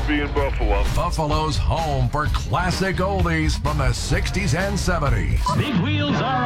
be in Buffalo. Buffalo's home for classic oldies from the 60s and 70s. Big wheels are